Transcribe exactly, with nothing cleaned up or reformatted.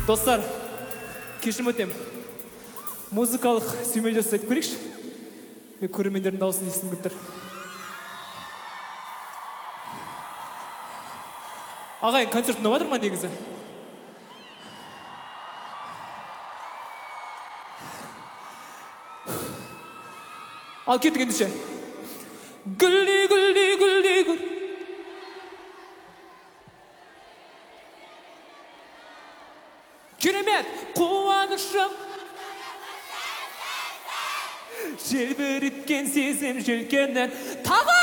Достар, кешірім өтем. Музыкалық сүймей жасайтып көрейікші. Мен көрермендердің дауысын естігім келіп тұр. Ағайын, концерт ұнап жатыр ма негізі? Ал кеттік ендеше. Гүлді, гүлді, гүлді, гүл. Керемет, қуанышым. Желбіріткен сезім желкеннен тағы